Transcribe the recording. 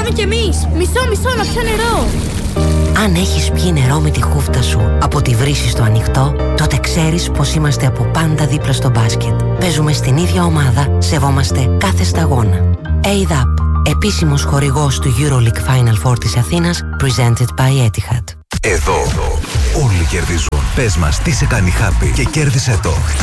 πάμε κι εμείς. Μισό, να πιω νερό. Αν έχεις πιει νερό με τη χούφτα σου από τη βρύση στο ανοιχτό, τότε ξέρεις πως είμαστε από πάντα δίπλα στο μπάσκετ. Παίζουμε στην ίδια ομάδα, σεβόμαστε κάθε σταγόνα. ADAP, επίσημος χορηγός του EuroLeague Final Four της Αθήνας, presented by Etihad. Εδώ όλοι κερδίζουν. Πες μας τι σε κάνει happy και κέρδισε το.